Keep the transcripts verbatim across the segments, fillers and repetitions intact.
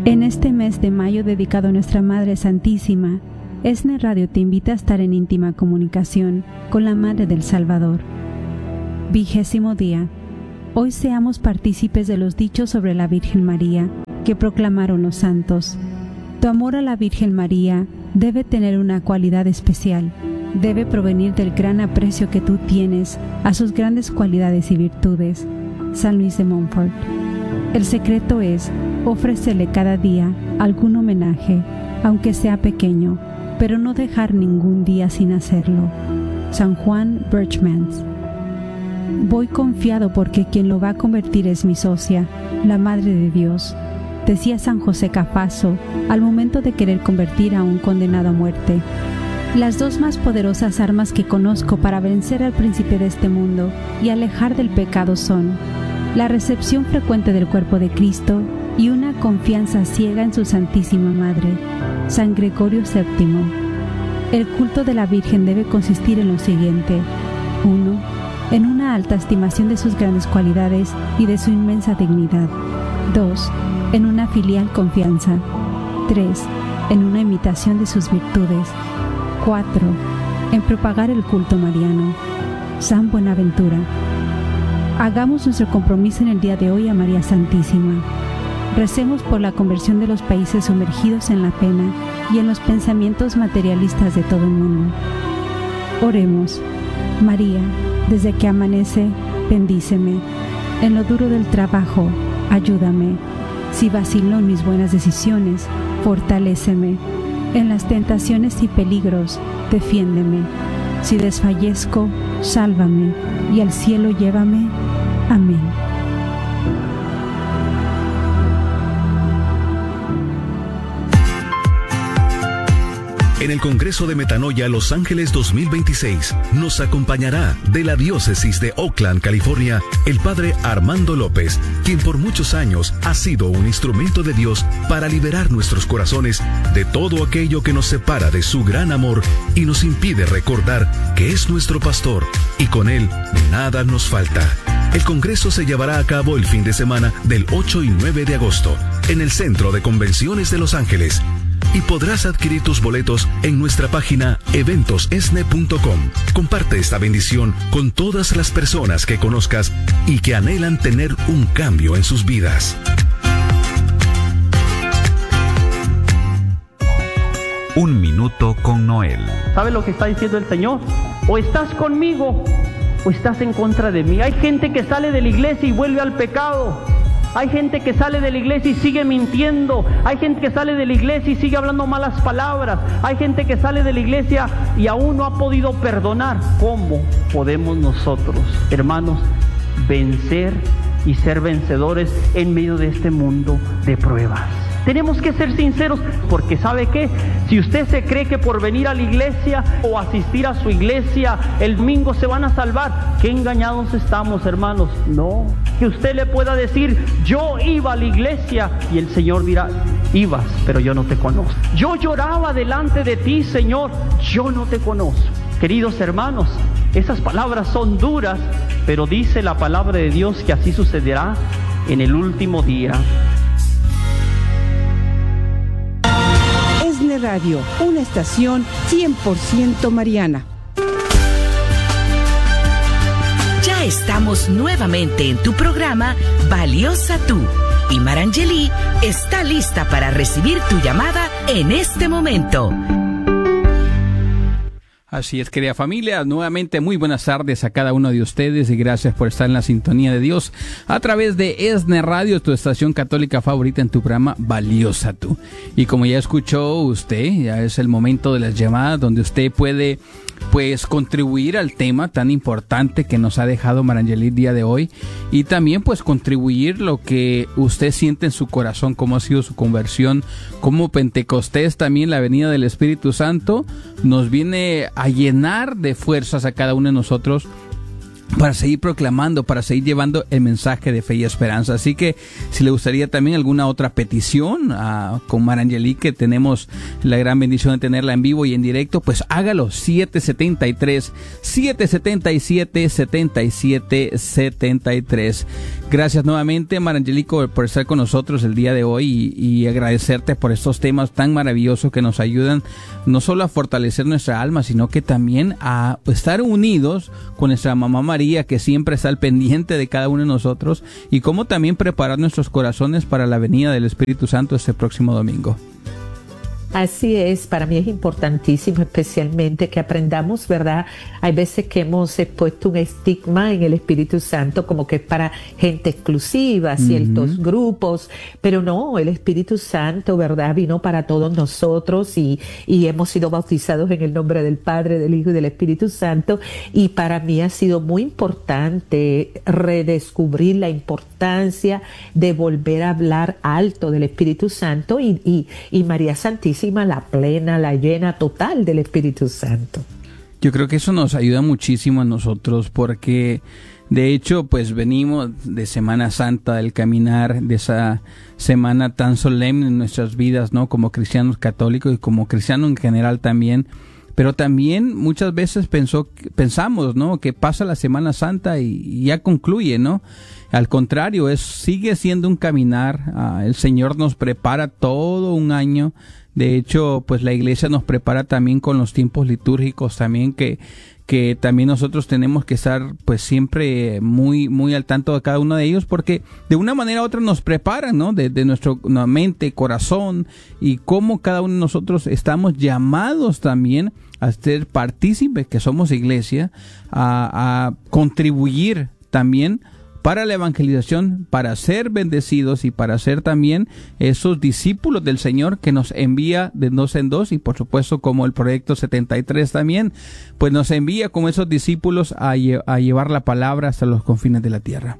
En este mes de mayo dedicado a nuestra Madre Santísima, ESNE Radio te invita a estar en íntima comunicación con la Madre del Salvador. Vigésimo día. Hoy seamos partícipes de los dichos sobre la Virgen María que proclamaron los santos. Tu amor a la Virgen María debe tener una cualidad especial. Debe provenir del gran aprecio que tú tienes a sus grandes cualidades y virtudes. San Luis de Montfort. El secreto es ofrecerle cada día algún homenaje, aunque sea pequeño, pero no dejar ningún día sin hacerlo. San Juan Birchmans. Voy confiado porque quien lo va a convertir es mi socia, la Madre de Dios, decía San José Cafaso al momento de querer convertir a un condenado a muerte. Las dos más poderosas armas que conozco para vencer al príncipe de este mundo y alejar del pecado son la recepción frecuente del cuerpo de Cristo y una confianza ciega en su Santísima Madre, San Gregorio séptimo. El culto de la Virgen debe consistir en lo siguiente: uno. En una alta estimación de sus grandes cualidades y de su inmensa dignidad. dos. En una filial confianza. tres. En una imitación de sus virtudes. cuatro. En propagar el culto mariano. San Buenaventura. Hagamos nuestro compromiso en el día de hoy a María Santísima. Recemos por la conversión de los países sumergidos en la pena y en los pensamientos materialistas de todo el mundo. Oremos. María, desde que amanece, bendíceme. En lo duro del trabajo, ayúdame. Si vacilo en mis buenas decisiones, fortaléceme. En las tentaciones y peligros, defiéndeme. Si desfallezco, sálvame, y al cielo llévame. Amén. En el Congreso de Metanoia Los Ángeles dos mil veintiséis nos acompañará de la diócesis de Oakland, California, el Padre Armando López, quien por muchos años ha sido un instrumento de Dios para liberar nuestros corazones de todo aquello que nos separa de su gran amor y nos impide recordar que es nuestro pastor y con él nada nos falta. El Congreso se llevará a cabo el fin de semana del ocho y nueve de agosto en el Centro de Convenciones de Los Ángeles. Y podrás adquirir tus boletos en nuestra página eventos esne punto com. Comparte esta bendición con todas las personas que conozcas y que anhelan tener un cambio en sus vidas. Un minuto con Noel. ¿Sabe lo que está diciendo el Señor? O estás conmigo o estás en contra de mí. Hay gente que sale de la iglesia y vuelve al pecado. Hay gente que sale de la iglesia y sigue mintiendo. Hay gente que sale de la iglesia y sigue hablando malas palabras. Hay gente que sale de la iglesia y aún no ha podido perdonar. ¿Cómo podemos nosotros, hermanos, vencer y ser vencedores en medio de este mundo de pruebas? Tenemos que ser sinceros, porque ¿sabe qué? Si usted se cree que por venir a la iglesia o asistir a su iglesia el domingo se van a salvar, qué engañados estamos, hermanos. No, que usted le pueda decir: yo iba a la iglesia, y el Señor dirá: ibas, pero yo no te conozco. Yo lloraba delante de ti, Señor, yo no te conozco. Queridos hermanos, esas palabras son duras, pero dice la palabra de Dios que así sucederá en el último día. ESNE Radio, una estación cien por ciento mariana. Ya estamos nuevamente en tu programa Valiosa Tú, y Marangeli está lista para recibir tu llamada en este momento. Así es, querida familia, nuevamente muy buenas tardes a cada uno de ustedes y gracias por estar en la sintonía de Dios a través de ESNE Radio, tu estación católica favorita, en tu programa Valiosa Tú. Y como ya escuchó usted, ya es el momento de las llamadas donde usted puede pues contribuir al tema tan importante que nos ha dejado Marangeli el día de hoy, y también pues contribuir lo que usted siente en su corazón, cómo ha sido su conversión, cómo Pentecostés, también la venida del Espíritu Santo, nos viene a llenar de fuerzas a cada uno de nosotros para seguir proclamando, para seguir llevando el mensaje de fe y esperanza. Así que si le gustaría también alguna otra petición uh, con Marangeli, que tenemos la gran bendición de tenerla en vivo y en directo, pues hágalo. siete siete tres, siete siete siete, siete siete siete tres. Gracias nuevamente, Marangeli, por estar con nosotros el día de hoy y, y agradecerte por estos temas tan maravillosos que nos ayudan no solo a fortalecer nuestra alma, sino que también a estar unidos con nuestra mamá María, que siempre está al pendiente de cada uno de nosotros, y cómo también preparar nuestros corazones para la venida del Espíritu Santo este próximo domingo. Así es, para mí es importantísimo especialmente que aprendamos, ¿verdad? Hay veces que hemos puesto un estigma en el Espíritu Santo como que es para gente exclusiva, ciertos uh-huh. grupos, pero no, el Espíritu Santo, ¿verdad? Vino para todos nosotros y, y hemos sido bautizados en el nombre del Padre, del Hijo y del Espíritu Santo, y para mí ha sido muy importante redescubrir la importancia de volver a hablar alto del Espíritu Santo y, y, y María Santísima, la plena, la llena total del Espíritu Santo. Yo creo que eso nos ayuda muchísimo a nosotros, porque de hecho pues venimos de Semana Santa, del caminar, de esa semana tan solemne en nuestras vidas, ¿no? Como cristianos católicos y como cristianos en general también. Pero también muchas veces pensó, pensamos, ¿no? Que pasa la Semana Santa y, y ya concluye, ¿no? Al contrario, es sigue siendo un caminar. Uh, el Señor nos prepara todo un año. De hecho, pues la iglesia nos prepara también con los tiempos litúrgicos también, que que también nosotros tenemos que estar pues siempre muy muy al tanto de cada uno de ellos, porque de una manera u otra nos preparan, ¿no? De, de nuestro mente, corazón, y cómo cada uno de nosotros estamos llamados también a ser partícipes, que somos iglesia, a, a contribuir también para la evangelización, para ser bendecidos y para ser también esos discípulos del Señor que nos envía de dos en dos, y por supuesto como el Proyecto setenta y tres también, pues nos envía como esos discípulos a, lle- a llevar la palabra hasta los confines de la tierra.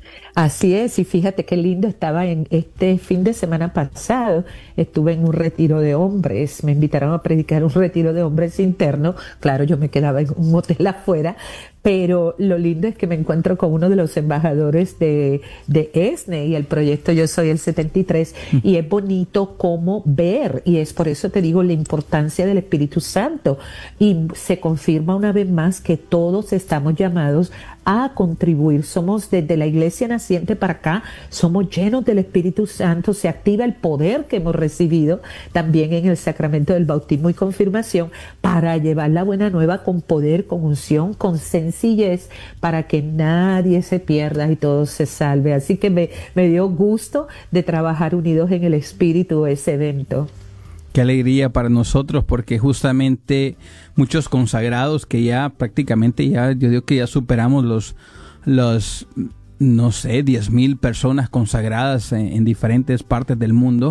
Así es, y fíjate qué lindo, estaba en este fin de semana pasado, estuve en un retiro de hombres, me invitaron a predicar un retiro de hombres interno, claro, yo me quedaba en un hotel afuera, pero lo lindo es que me encuentro con uno de los embajadores de, de ESNE y el proyecto Yo Soy el setenta y tres, mm. y es bonito cómo ver, y es por eso te digo la importancia del Espíritu Santo, y se confirma una vez más que todos estamos llamados a contribuir. Somos desde la iglesia naciente para acá, somos llenos del Espíritu Santo, se activa el poder que hemos recibido también en el sacramento del bautismo y confirmación para llevar la buena nueva con poder, con unción, con sencillez, para que nadie se pierda y todo se salve. Así que me, me dio gusto de trabajar unidos en el Espíritu ese evento. Qué alegría para nosotros, porque justamente muchos consagrados que ya prácticamente ya, yo digo que ya superamos los, los no sé, diez mil personas consagradas en, en diferentes partes del mundo,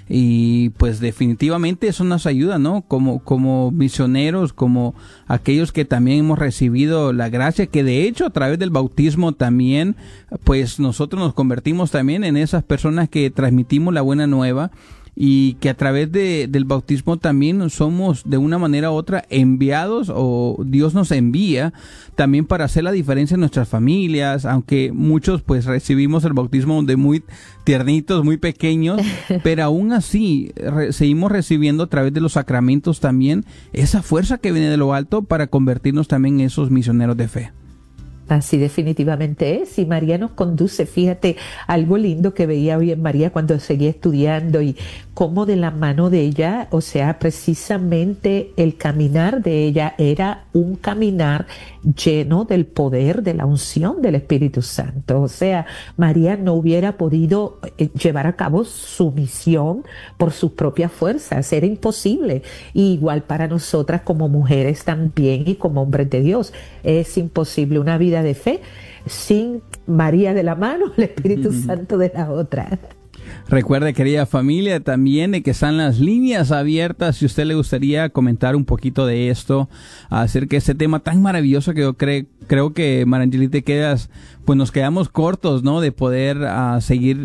y pues definitivamente eso nos ayuda, ¿no? Como, como misioneros, como aquellos que también hemos recibido la gracia, que de hecho a través del bautismo también, pues nosotros nos convertimos también en esas personas que transmitimos la buena nueva, y que a través de, del bautismo también somos de una manera u otra enviados, o Dios nos envía también para hacer la diferencia en nuestras familias, aunque muchos pues recibimos el bautismo de muy tiernitos, muy pequeños, pero aún así re, seguimos recibiendo a través de los sacramentos también esa fuerza que viene de lo alto para convertirnos también en esos misioneros de fe. Así definitivamente es, y María nos conduce. Fíjate, algo lindo que veía hoy en María cuando seguía estudiando, y cómo de la mano de ella, o sea, precisamente el caminar de ella era un caminar lleno del poder, de la unción del Espíritu Santo. O sea, María no hubiera podido llevar a cabo su misión por sus propias fuerzas, era imposible. Y igual para nosotras como mujeres también y como hombres de Dios, es imposible una vida de fe sin María de la mano, el Espíritu uh-huh. Santo de la otra. Recuerde, querida familia, también de que están las líneas abiertas si usted le gustaría comentar un poquito de esto, acerca de este tema tan maravilloso que yo cre- creo que Marangeli te quedas, pues nos quedamos cortos, ¿no? De poder uh, seguir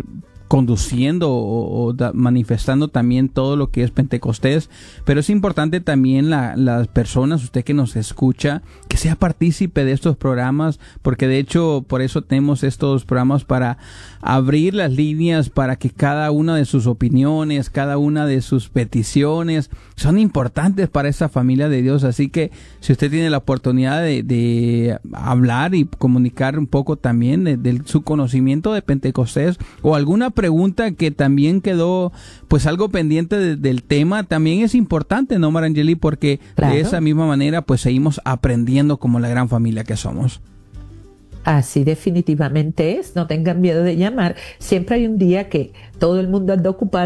conduciendo o, o da, manifestando también todo lo que es Pentecostés, pero es importante también la, las personas, usted que nos escucha, que sea partícipe de estos programas, porque de hecho por eso tenemos estos programas, para abrir las líneas, para que cada una de sus opiniones, cada una de sus peticiones son importantes para esta familia de Dios. Así que si usted tiene la oportunidad de, de hablar y comunicar un poco también de, de su conocimiento de Pentecostés, o alguna pregunta que también quedó pues algo pendiente de, del tema, también es importante, ¿no, Marangeli? Porque claro, de esa misma manera pues seguimos aprendiendo como la gran familia que somos. Así definitivamente es, no tengan miedo de llamar. Siempre hay un día que todo el mundo anda ocupado